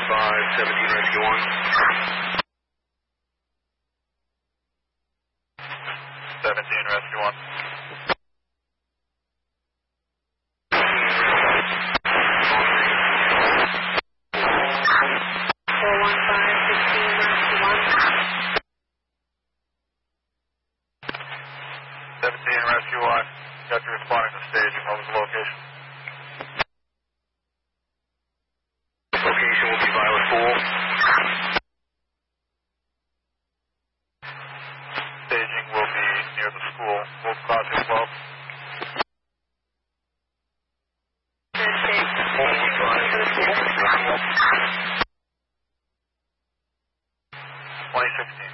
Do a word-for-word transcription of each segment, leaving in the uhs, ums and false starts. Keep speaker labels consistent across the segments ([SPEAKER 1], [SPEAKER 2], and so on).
[SPEAKER 1] five, seventeen Rescue one.
[SPEAKER 2] seventeen Rescue one.
[SPEAKER 3] four one five, sixteen Rescue one.
[SPEAKER 2] seventeen Rescue one. Got you responding to stage. What was the location?
[SPEAKER 1] Location will be Violet Pool.
[SPEAKER 2] Staging will be near the school. Wolf Crossing twelve. twenty sixteen.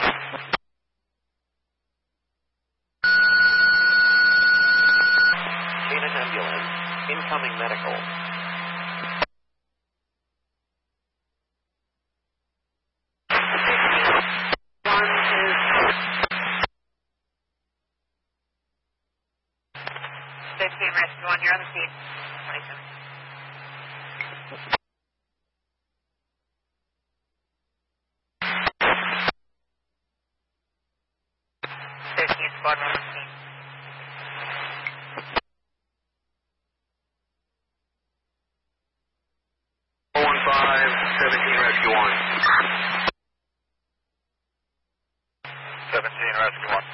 [SPEAKER 4] Canaan ambulance. Incoming medical.
[SPEAKER 3] One is fifteen Rescue one, you're on the scene. twenty-seven. fifteen squad one on the scene.
[SPEAKER 1] four one five, seventeen Rescue one.
[SPEAKER 2] seventeen Rescue one.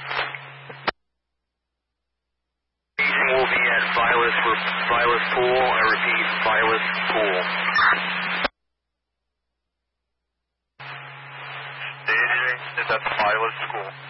[SPEAKER 1] Staging will be at Violet for Violet Pool. I repeat, Violet Pool.
[SPEAKER 2] Staging is at the Violet School.